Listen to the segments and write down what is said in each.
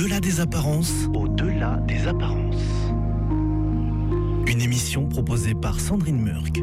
Au-delà des apparences. Au-delà des apparences. Une émission proposée par Sandrine Murk.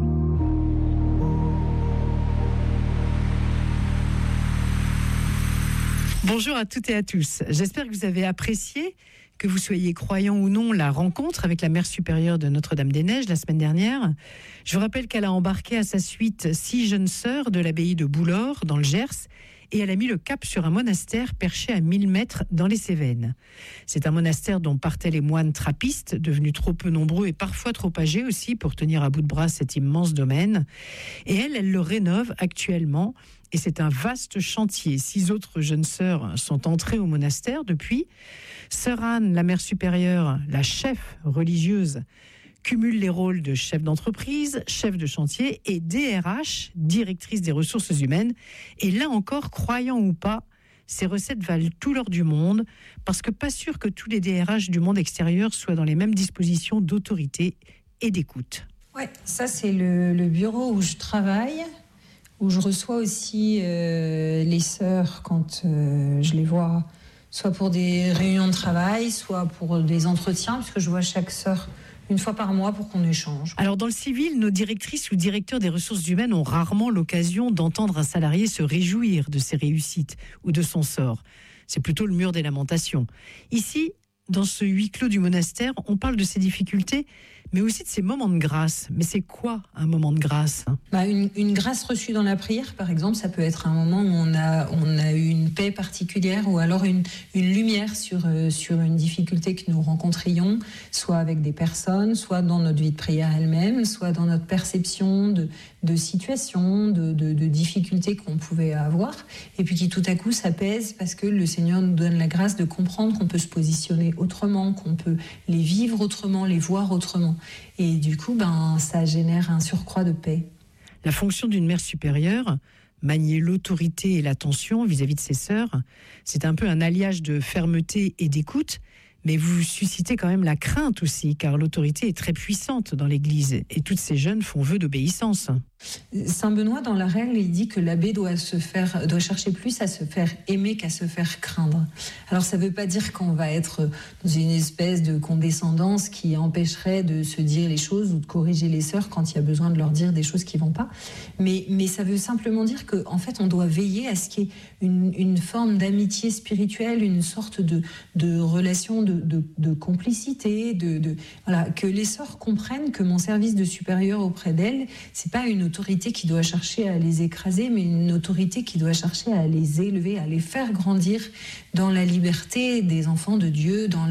Bonjour à toutes et à tous. J'espère que vous avez apprécié, que vous soyez croyant ou non, la rencontre avec la mère supérieure de Notre-Dame-des-Neiges la semaine dernière. Je vous rappelle qu'elle a embarqué à sa suite 6 jeunes sœurs de l'abbaye de Boulor, dans le Gers, et elle a mis le cap sur un monastère perché à 1000 mètres dans les Cévennes. C'est un monastère dont partaient les moines trappistes, devenus trop peu nombreux et parfois trop âgés aussi pour tenir à bout de bras cet immense domaine. Et elle le rénove actuellement. Et c'est un vaste chantier. 6 autres jeunes sœurs sont entrées au monastère depuis. Sœur Anne, la mère supérieure, la chef religieuse, cumule les rôles de chef d'entreprise, chef de chantier et DRH, directrice des ressources humaines. Et là encore, croyant ou pas, ces recettes valent tout l'or du monde, parce que pas sûr que tous les DRH du monde extérieur soient dans les mêmes dispositions d'autorité et d'écoute. Ouais, ça c'est le bureau où je travaille, où je reçois aussi les sœurs quand je les vois, soit pour des réunions de travail, soit pour des entretiens, puisque je vois chaque sœur une fois par mois pour qu'on échange. Alors dans le civil, nos directrices ou directeurs des ressources humaines ont rarement l'occasion d'entendre un salarié se réjouir de ses réussites ou de son sort. C'est plutôt le mur des lamentations. Ici, dans ce huis clos du monastère, on parle de ses difficultés, mais aussi de ses moments de grâce. Mais c'est quoi un moment de grâce ? Une grâce reçue dans la prière, par exemple, ça peut être un moment où on a eu une paix particulière ou alors une lumière sur une difficulté que nous rencontrions, soit avec des personnes, soit dans notre vie de prière elle-même, soit dans notre perception de situations, de difficultés qu'on pouvait avoir, et puis qui tout à coup s'apaisent parce que le Seigneur nous donne la grâce de comprendre qu'on peut se positionner autrement, qu'on peut les vivre autrement, les voir autrement. Et du coup, ça génère un surcroît de paix. La fonction d'une mère supérieure, manier l'autorité et l'attention vis-à-vis de ses sœurs, c'est un peu un alliage de fermeté et d'écoute, mais vous suscitez quand même la crainte aussi, car l'autorité est très puissante dans l'Église, et toutes ces jeunes font vœu d'obéissance. Saint Benoît, dans la règle, il dit que l'abbé doit chercher plus à se faire aimer qu'à se faire craindre. Alors ça ne veut pas dire qu'on va être dans une espèce de condescendance qui empêcherait de se dire les choses ou de corriger les sœurs quand il y a besoin de leur dire des choses qui ne vont pas. Mais ça veut simplement dire qu'en fait, on doit veiller à ce qu'il y ait une forme d'amitié spirituelle, une sorte de relation de complicité, voilà, que les sœurs comprennent que mon service de supérieur auprès d'elles, c'est pas une autorité qui doit chercher à les écraser, mais une autorité qui doit chercher à les élever, à les faire grandir dans la liberté des enfants de Dieu, dans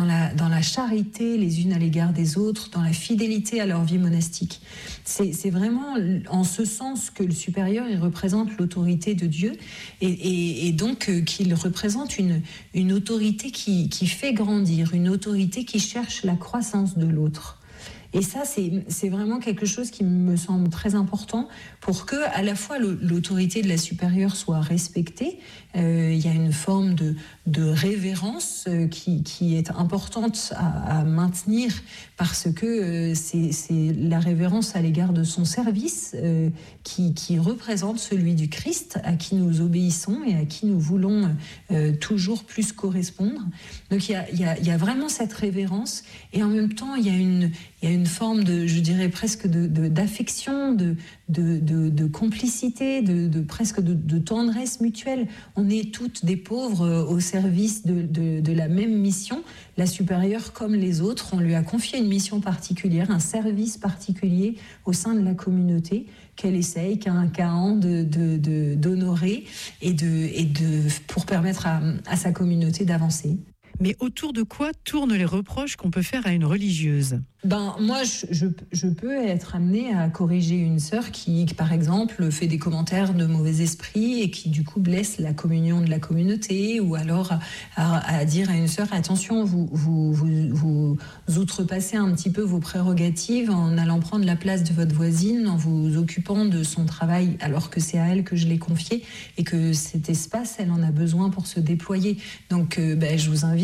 la charité les unes à l'égard des autres, dans la fidélité à leur vie monastique. C'est vraiment en ce sens que le supérieur, il représente l'autorité de Dieu et donc qu'il représente une autorité qui fait grandir, une autorité qui cherche la croissance de l'autre. Et ça, c'est vraiment quelque chose qui me semble très important pour que, à la fois, l'autorité de la supérieure soit respectée. Il y a une forme de révérence qui est importante à maintenir parce que c'est la révérence à l'égard de son service qui représente celui du Christ, à qui nous obéissons et à qui nous voulons toujours plus correspondre. Donc il y a vraiment cette révérence et en même temps il y a une forme je dirais presque d'affection, de complicité, presque de tendresse mutuelle. On est toutes des pauvres au service de la même mission. La supérieure, comme les autres, on lui a confié une mission particulière, un service particulier au sein de la communauté qu'elle essaye, qu'un an d'honorer et pour permettre à sa communauté d'avancer. Mais autour de quoi tournent les reproches qu'on peut faire à une religieuse ? Moi, je peux être amenée à corriger une sœur qui, par exemple, fait des commentaires de mauvais esprit et qui, du coup, blesse la communion de la communauté, ou alors à dire à une sœur, attention, vous outrepassez un petit peu vos prérogatives en allant prendre la place de votre voisine, en vous occupant de son travail, alors que c'est à elle que je l'ai confié et que cet espace, elle en a besoin pour se déployer. Donc, je vous invite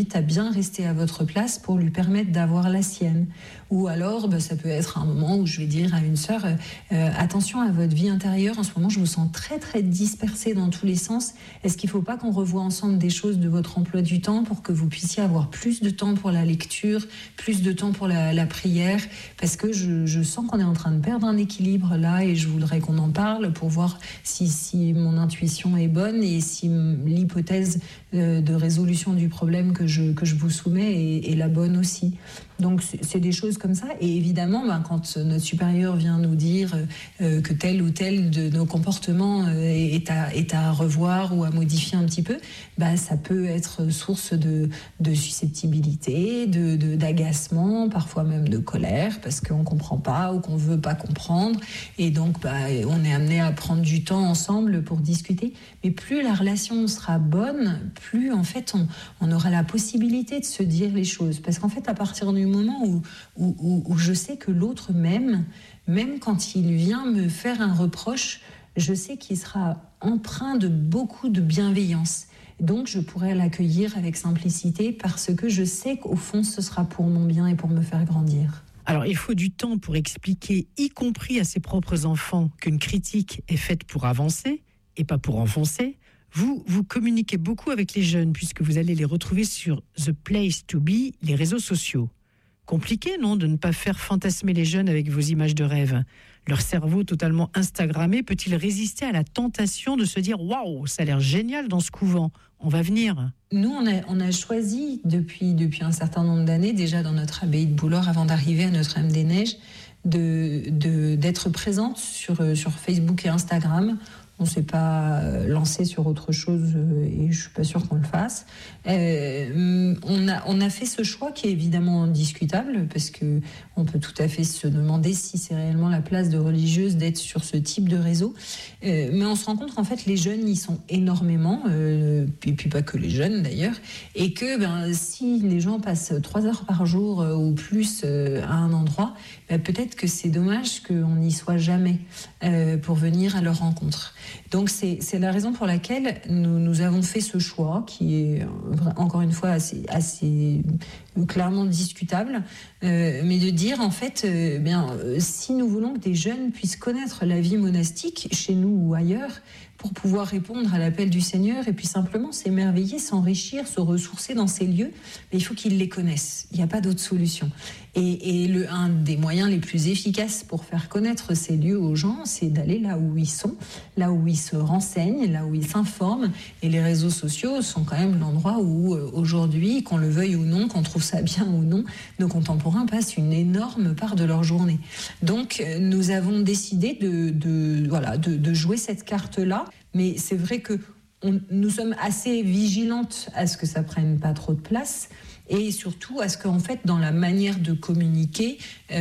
invite à bien rester à votre place pour lui permettre d'avoir la sienne. Ou alors, ça peut être un moment où je vais dire à une sœur, attention à votre vie intérieure, en ce moment je vous sens très très dispersée dans tous les sens. Est-ce qu'il ne faut pas qu'on revoie ensemble des choses de votre emploi du temps pour que vous puissiez avoir plus de temps pour la lecture, plus de temps pour la prière, parce que je sens qu'on est en train de perdre un équilibre là et je voudrais qu'on en parle pour voir si mon intuition est bonne et si l'hypothèse de résolution du problème que je vous soumets est la bonne aussi. Donc c'est des choses comme ça. Et évidemment, quand notre supérieur vient nous dire que tel ou tel de nos comportements est à revoir ou à modifier un petit peu, ça peut être source de susceptibilité, d'agacement, parfois même de colère, parce qu'on ne comprend pas ou qu'on ne veut pas comprendre. Et donc, on est amené à prendre du temps ensemble pour discuter. Mais plus la relation sera bonne, plus en fait on aura la possibilité de se dire les choses. Parce qu'en fait, à partir du moment où je sais que l'autre m'aime, même quand il vient me faire un reproche, je sais qu'il sera empreint de beaucoup de bienveillance. Donc je pourrais l'accueillir avec simplicité parce que je sais qu'au fond ce sera pour mon bien et pour me faire grandir. Alors il faut du temps pour expliquer, y compris à ses propres enfants, qu'une critique est faite pour avancer et pas pour enfoncer. Vous communiquez beaucoup avec les jeunes puisque vous allez les retrouver sur The Place to Be, les réseaux sociaux. Compliqué, non, de ne pas faire fantasmer les jeunes avec vos images de rêve. Leur cerveau totalement instagrammé peut-il résister à la tentation de se dire « Waouh, ça a l'air génial dans ce couvent, on va venir ». Nous, on a choisi depuis un certain nombre d'années, déjà dans notre abbaye de Boulor, avant d'arriver à Notre-Dame-des-Neiges, d'être présente sur Facebook et Instagram. On ne s'est pas lancé sur autre chose et je ne suis pas sûre qu'on le fasse. On a fait ce choix qui est évidemment discutable parce qu'on peut tout à fait se demander si c'est réellement la place de religieuse d'être sur ce type de réseau. Mais on se rend compte qu'en fait les jeunes y sont énormément, et puis pas que les jeunes d'ailleurs, et que si les gens passent 3 heures par jour ou plus à un endroit, peut-être que c'est dommage qu'on n'y soit jamais pour venir à leur rencontre. Donc c'est la raison pour laquelle nous avons fait ce choix qui est encore une fois assez clairement discutable, mais de dire en fait si nous voulons que des jeunes puissent connaître la vie monastique chez nous ou ailleurs pour pouvoir répondre à l'appel du Seigneur et puis simplement s'émerveiller, s'enrichir, se ressourcer dans ces lieux, mais il faut qu'ils les connaissent. Il n'y a pas d'autre solution. Et un des moyens les plus efficaces pour faire connaître ces lieux aux gens, c'est d'aller là où ils sont, là où ils se renseignent, là où ils s'informent. Et les réseaux sociaux sont quand même l'endroit où aujourd'hui, qu'on le veuille ou non, qu'on trouve ça bien ou non, nos contemporains passent une énorme part de leur journée. Donc nous avons décidé de jouer cette carte-là. Mais c'est vrai que nous sommes assez vigilantes à ce que ça prenne pas trop de place et surtout à ce qu'en fait, dans la manière de communiquer, nous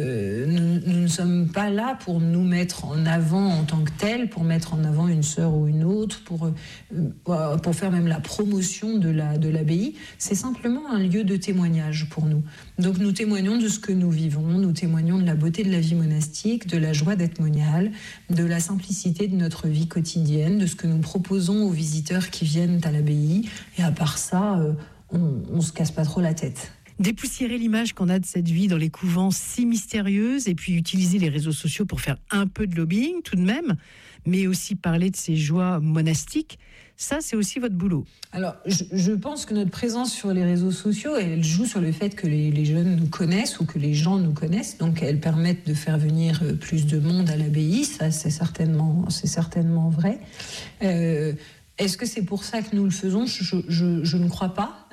ne sommes pas là pour nous mettre en avant en tant que tel, pour mettre en avant une sœur ou une autre, pour faire même la promotion de l'abbaye. C'est simplement un lieu de témoignage pour nous. Donc nous témoignons de ce que nous vivons, nous témoignons de la beauté de la vie monastique, de la joie d'être monial, de la simplicité de notre vie quotidienne, de ce que nous proposons aux visiteurs qui viennent à l'abbaye. Et à part ça, on ne se casse pas trop la tête. Dépoussiérer l'image qu'on a de cette vie dans les couvents si mystérieuse et puis utiliser les réseaux sociaux pour faire un peu de lobbying tout de même, mais aussi parler de ces joies monastiques, ça c'est aussi votre boulot. Alors je pense que notre présence sur les réseaux sociaux, elle joue sur le fait que les jeunes nous connaissent ou que les gens nous connaissent, donc elles permettent de faire venir plus de monde à l'abbaye, ça c'est certainement vrai. Est-ce que c'est pour ça que nous le faisons ? Je ne crois pas,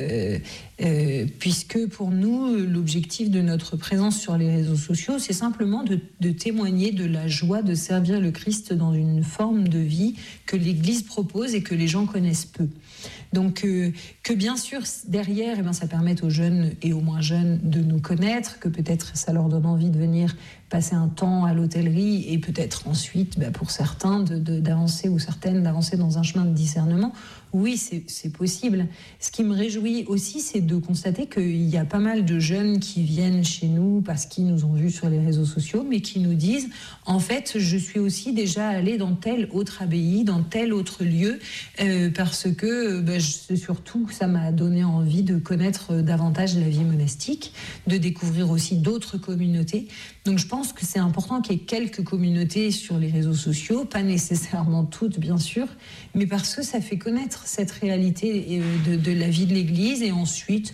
puisque pour nous, l'objectif de notre présence sur les réseaux sociaux, c'est simplement de témoigner de la joie de servir le Christ dans une forme de vie que l'Église propose et que les gens connaissent peu. Donc que bien sûr, derrière, ça permette aux jeunes et aux moins jeunes de nous connaître, que peut-être ça leur donne envie de venir passer un temps à l'hôtellerie et peut-être ensuite, pour certains, d'avancer ou certaines d'avancer dans un chemin de discernement. Oui, c'est possible. Ce qui me réjouit aussi, c'est de constater qu'il y a pas mal de jeunes qui viennent chez nous parce qu'ils nous ont vus sur les réseaux sociaux, mais qui nous disent, en fait, je suis aussi déjà allé dans telle autre abbaye, dans tel autre lieu, parce que surtout, ça m'a donné envie de connaître davantage la vie monastique, de découvrir aussi d'autres communautés. Donc je pense que c'est important qu'il y ait quelques communautés sur les réseaux sociaux, pas nécessairement toutes bien sûr, mais parce que ça fait connaître cette réalité de la vie de l'Église, et ensuite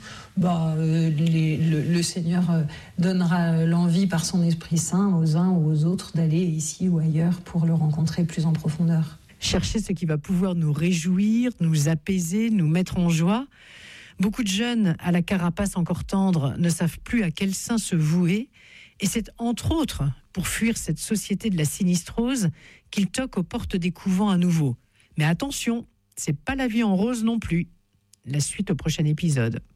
le Seigneur donnera l'envie par son Esprit Saint aux uns ou aux autres d'aller ici ou ailleurs pour le rencontrer plus en profondeur. Chercher ce qui va pouvoir nous réjouir, nous apaiser, nous mettre en joie. Beaucoup de jeunes à la carapace encore tendre ne savent plus à quel saint se vouer, et c'est entre autres pour fuir cette société de la sinistrose qu'ils toquent aux portes des couvents à nouveau. Mais attention, c'est pas la vie en rose non plus. La suite au prochain épisode.